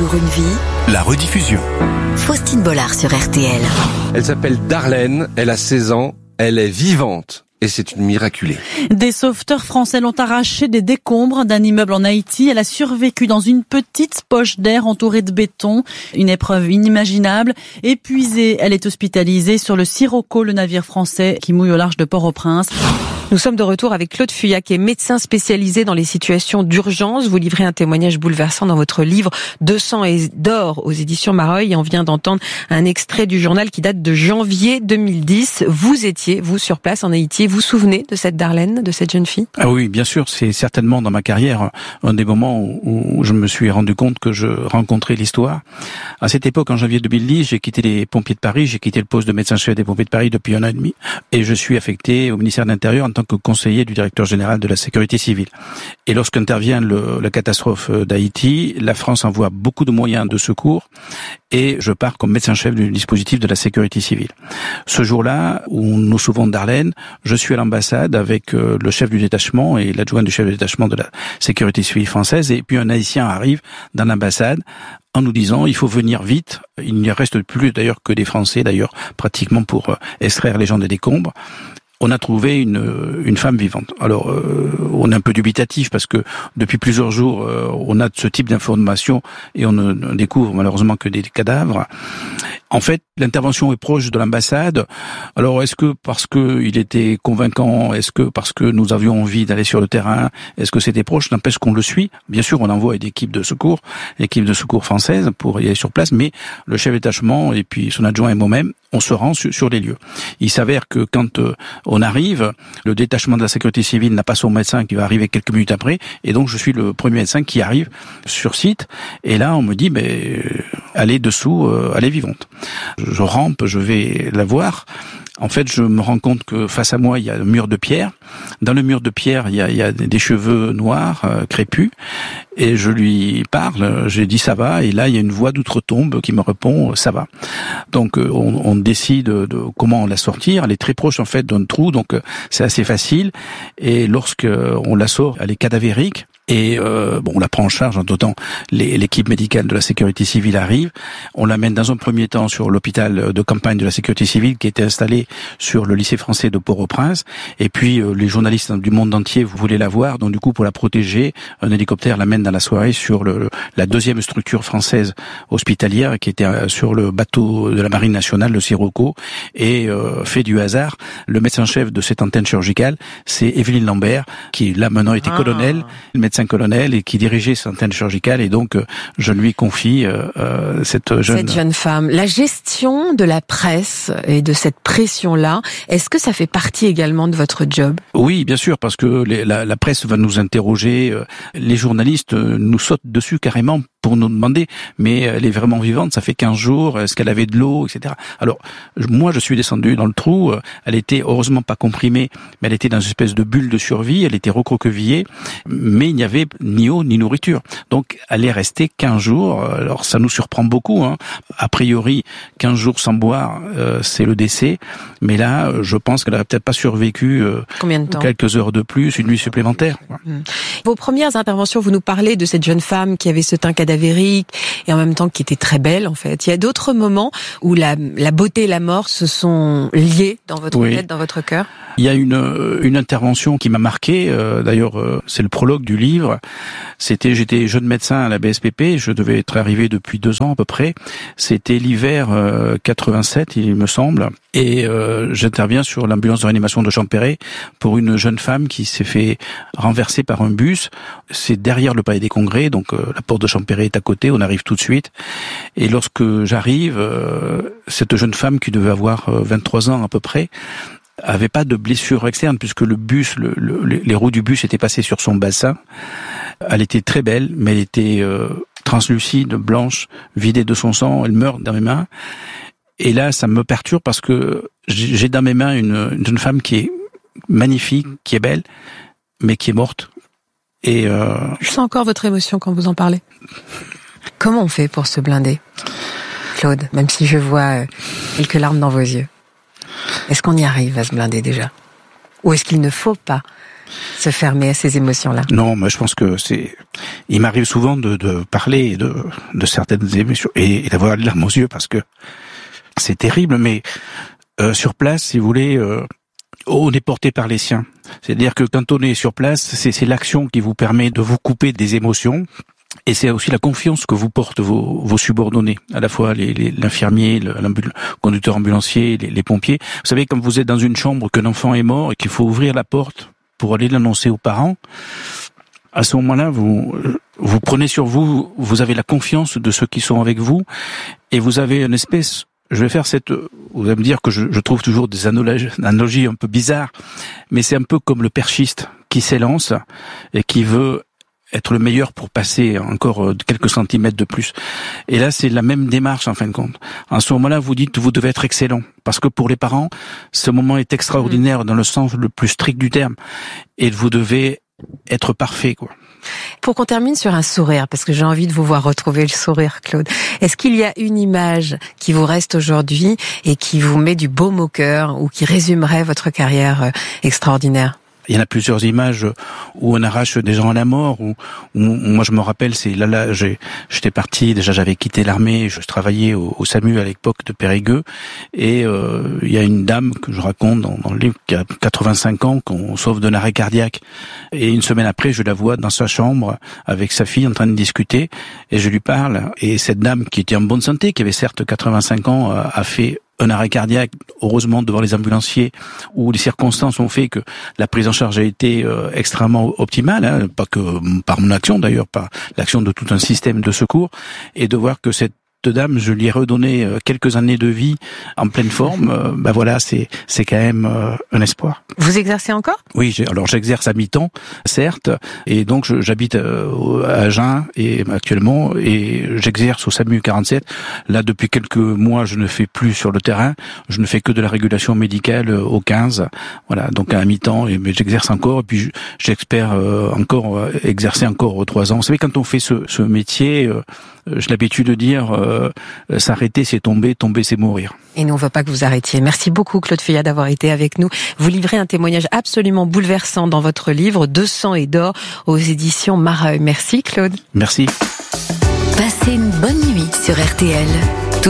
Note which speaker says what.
Speaker 1: jour une vie.
Speaker 2: La rediffusion.
Speaker 1: Faustine Bollard sur RTL.
Speaker 3: Elle s'appelle Darlène, elle a 16 ans, elle est vivante. Et c'est une miraculée.
Speaker 4: Des sauveteurs français l'ont arrachée des décombres d'un immeuble en Haïti. Elle a survécu dans une petite poche d'air entourée de béton. Une épreuve inimaginable. Épuisée, elle est hospitalisée sur le Sirocco, le navire français qui mouille au large de Port-au-Prince.
Speaker 5: Nous sommes de retour avec Claude Fuyac, qui est médecin spécialisé dans les situations d'urgence. Vous livrez un témoignage bouleversant dans votre livre « De sang et d'or » aux éditions Mareuil. Et on vient d'entendre un extrait du journal qui date de janvier 2010. Vous étiez, vous, sur place en Haïti. Vous vous souvenez de cette Darlène, de cette jeune fille ?
Speaker 6: Ah oui, bien sûr. C'est certainement dans ma carrière un des moments où je me suis rendu compte que je rencontrais l'histoire. À cette époque, en janvier 2010, j'ai quitté les pompiers de Paris. J'ai quitté le poste de médecin-chef des pompiers de Paris depuis 1 an et demi. Et je suis affecté au ministère de l'Intérieur en tant que conseiller du directeur général de la sécurité civile. Et lorsqu'intervient la catastrophe d'Haïti, la France envoie beaucoup de moyens de secours et je pars comme médecin-chef du dispositif de la sécurité civile. Ce jour-là, où nous sauvons Darlène, je suis à l'ambassade avec le chef du détachement et l'adjoint du chef du détachement de la sécurité civile française, et puis un Haïtien arrive dans l'ambassade en nous disant il faut venir vite. Il n'y reste plus d'ailleurs que des Français d'ailleurs pratiquement pour extraire les gens des décombres. On a trouvé une femme vivante. Alors, on est un peu dubitatif parce que depuis plusieurs jours, on a ce type d'informations et on ne découvre malheureusement que des cadavres. En fait, l'intervention est proche de l'ambassade. Alors, est-ce que parce que il était convaincant, est-ce que parce que nous avions envie d'aller sur le terrain, est-ce que c'était proche? N'empêche qu'on le suit. Bien sûr, on envoie une équipe de secours française pour y aller sur place, mais le chef de détachement et puis son adjoint et moi-même, on se rend sur les lieux. Il s'avère que quand on arrive, le détachement de la sécurité civile n'a pas son médecin qui va arriver quelques minutes après, et donc je suis le premier médecin qui arrive sur site, et là on me dit, allez dessous, elle est vivante. Je rampe, je vais la voir. En fait, je me rends compte que face à moi, il y a un mur de pierre. Dans le mur de pierre, il y a des cheveux noirs, crépus. Et je lui parle, j'ai dit ça va. Et là, il y a une voix d'outre-tombe qui me répond ça va. Donc, on décide de comment la sortir. Elle est très proche en fait d'un trou, donc c'est assez facile. Et lorsque on la sort, elle est cadavérique. Et on la prend en charge. En tout temps, l'équipe médicale de la sécurité civile arrive. On l'amène dans un premier temps sur l'hôpital de campagne de la sécurité civile qui était installé sur le lycée français de Port-au-Prince. Et puis les journalistes du monde entier voulaient la voir. Donc du coup, pour la protéger, un hélicoptère l'amène dans la soirée sur la deuxième structure française hospitalière qui était sur le bateau de la Marine nationale, le Sirocco. Et fait du hasard, le médecin-chef de cette antenne chirurgicale, c'est Evelyne Lambert, qui là maintenant était colonel, médecin-colonel et qui dirigeait cette antenne chirurgicale, et donc je lui confie cette jeune
Speaker 5: femme. La gestion de la presse et de cette pression-là, est-ce que ça fait partie également de votre job ?
Speaker 6: Oui, bien sûr, parce que la presse va nous interroger, les journalistes nous sautent dessus carrément pour nous demander, mais elle est vraiment vivante, ça fait 15 jours, est-ce qu'elle avait de l'eau, etc. Alors, moi je suis descendu dans le trou, elle était heureusement pas comprimée, mais elle était dans une espèce de bulle de survie, elle était recroquevillée, mais il n'y avait ni eau ni nourriture. Donc, elle est restée 15 jours, alors ça nous surprend beaucoup, hein. A priori, 15 jours sans boire, c'est le décès, mais là, je pense qu'elle n'aurait peut-être pas survécu
Speaker 5: combien de temps ?
Speaker 6: Quelques heures de plus, une nuit supplémentaire.
Speaker 5: Vos premières interventions, vous nous parlez de cette jeune femme qui avait ce teint cadavérique et en même temps qui était très belle en fait. Il y a d'autres moments où la beauté et la mort se sont liées dans votre tête, dans votre cœur ?
Speaker 6: Il y a une intervention qui m'a marqué, d'ailleurs c'est le prologue du livre. J'étais jeune médecin à la BSPP, je devais être arrivé depuis 2 ans à peu près. C'était l'hiver 87, il me semble, et j'interviens sur l'ambulance de réanimation de Champéret pour une jeune femme qui s'est fait renverser par un bus. C'est derrière le palais des Congrès, donc la porte de Champéret est à côté, on arrive tout de suite. Et lorsque j'arrive, cette jeune femme qui devait avoir 23 ans à peu près, avait pas de blessure externe puisque le bus, les roues du bus étaient passées sur son bassin. Elle était très belle, mais elle était translucide, blanche, vidée de son sang. Elle meurt dans mes mains. Et là, ça me perturbe parce que j'ai dans mes mains une jeune femme qui est magnifique, qui est belle, mais qui est morte. Et
Speaker 5: je sens encore votre émotion quand vous en parlez. Comment on fait pour se blinder, Claude, même si je vois quelques larmes dans vos yeux? Est-ce qu'on y arrive à se blinder déjà ? Ou est-ce qu'il ne faut pas se fermer à ces émotions-là.
Speaker 6: Non, mais je pense que il m'arrive souvent de parler de certaines émotions et d'avoir les larmes aux yeux parce que c'est terrible, mais sur place, si vous voulez, on est porté par les siens. C'est-à-dire que quand on est sur place, c'est l'action qui vous permet de vous couper des émotions. Et c'est aussi la confiance que vous portent vos subordonnés, à la fois l'infirmier, le conducteur ambulancier, les pompiers. Vous savez, quand vous êtes dans une chambre, qu'un enfant est mort et qu'il faut ouvrir la porte pour aller l'annoncer aux parents, à ce moment-là, vous prenez sur vous, vous avez la confiance de ceux qui sont avec vous, et vous avez une espèce... Je vais faire vous allez me dire que je trouve toujours des analogies un peu bizarres, mais c'est un peu comme le perchiste qui s'élance et qui veut être le meilleur pour passer encore quelques centimètres de plus. Et là, c'est la même démarche, en fin de compte. À ce moment-là, vous dites, vous devez être excellent. Parce que pour les parents, ce moment est extraordinaire dans le sens le plus strict du terme. Et vous devez être parfait, quoi.
Speaker 5: Pour qu'on termine sur un sourire, parce que j'ai envie de vous voir retrouver le sourire, Claude. Est-ce qu'il y a une image qui vous reste aujourd'hui et qui vous met du baume au cœur ou qui résumerait votre carrière extraordinaire ?
Speaker 6: Il y en a plusieurs images où on arrache des gens à la mort, où moi je me rappelle, c'est là j'étais parti, déjà j'avais quitté l'armée, je travaillais au SAMU à l'époque de Périgueux, et il y a une dame que je raconte dans le livre qui a 85 ans, qu'on sauve d'un arrêt cardiaque, et une semaine après je la vois dans sa chambre avec sa fille en train de discuter, et je lui parle, et cette dame qui était en bonne santé, qui avait certes 85 ans, a fait un arrêt cardiaque, heureusement devant les ambulanciers, où les circonstances ont fait que la prise en charge a été extrêmement optimale, hein, pas que par mon action d'ailleurs, par l'action de tout un système de secours, et de voir que cette dame, je lui ai redonné quelques années de vie en pleine forme, voilà, c'est quand même un espoir.
Speaker 5: Vous exercez encore ?
Speaker 6: Oui, alors j'exerce à mi-temps, certes, et donc j'habite à Agen et actuellement, et j'exerce au SAMU 47. Là, depuis quelques mois, je ne fais plus sur le terrain, je ne fais que de la régulation médicale au 15, voilà, donc à mi-temps, mais j'exerce encore, et puis j'espère exercer encore 3 ans. Vous savez, quand on fait ce métier, j'ai l'habitude de dire s'arrêter c'est tomber, tomber c'est mourir.
Speaker 5: Et nous on veut pas que vous arrêtiez. Merci beaucoup Claude Feuillat d'avoir été avec nous. Vous livrez un témoignage absolument bouleversant dans votre livre De sang et d'or aux éditions Mareuil. Merci Claude.
Speaker 6: Merci.
Speaker 1: Passez une bonne nuit sur RTL.